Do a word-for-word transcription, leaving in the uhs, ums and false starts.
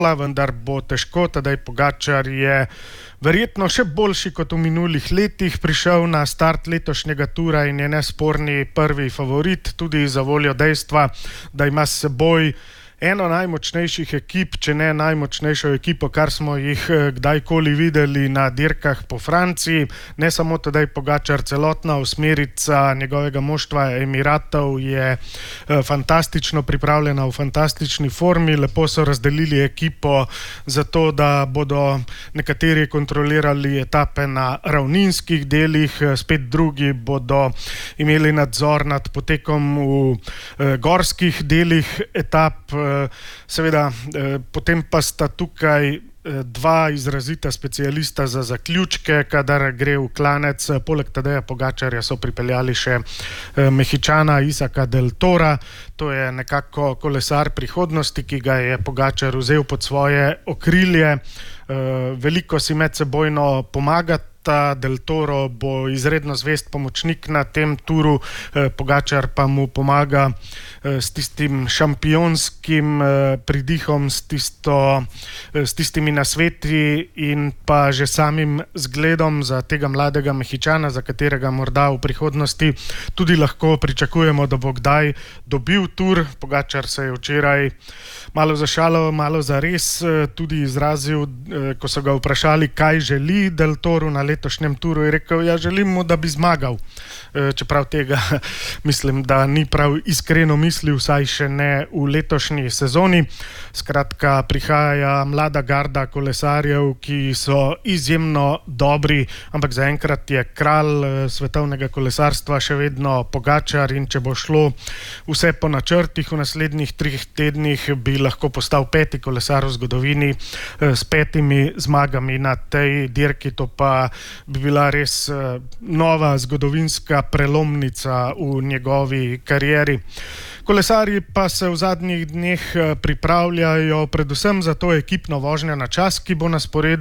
vendar bo težko. Tadej Pogačar je verjetno še boljši kot v minulih letih, prišel na start letošnjega tura in je nesporni prvi favorit, tudi za voljo dejstva, da ima s seboj eno najmočnejših ekip, če ne najmočnejšo ekipo, kar smo jih kdajkoli videli na dirkah po Franciji. Ne samo Tadej Pogačar, celotna osmerica njegovega moštva Emiratov je fantastično pripravljena, v fantastični formi. Lepo so razdelili ekipo zato, da bodo nekateri kontrolirali etape na ravninskih delih, spet drugi bodo imeli nadzor nad potekom v gorskih delih etap. Seveda, potem pa sta tukaj dva izrazita specialista za zaključke, kadar gre v klanec. Poleg Tadeja Pogačarja so pripeljali še Mehičana Isaka Del Tora. To je nekako kolesar prihodnosti, ki ga je Pogačar vzel pod svoje okrilje. Veliko si medsebojno pomagata. Del Toro bo izredno zvest pomočnik na tem turu, Pogačar pa mu pomaga s tistim šampionskim pridihom, s, tisto, s tistimi nasveti in pa že samim zgledom za tega mladega Mehičana, za katerega morda v prihodnosti tudi lahko pričakujemo, da bo kdaj dobil tur. Pogačar se je včeraj malo za šalo, malo za res tudi izrazil, ko so ga vprašali, kaj želi Del Toru na letošnjem turu, je rekel, ja, želim mu, da bi zmagal. Čeprav tega mislim, da ni prav iskreno mislil, vsaj še ne v letošnji sezoni. Skratka, prihaja mlada garda kolesarjev, ki so izjemno dobri, ampak zaenkrat je kralj svetovnega kolesarstva še vedno Pogačar in če bo šlo vse po načrtih, v naslednjih treh tednih bi lahko postal peti kolesar v zgodovini s petimi zmagami na tej dirki. To pa bi bila res nova zgodovinska prelomnica v njegovi karieri. Kolesarji pa se v zadnjih dneh pripravljajo predvsem za to ekipno vožnjo na čas, ki bo na sporedu.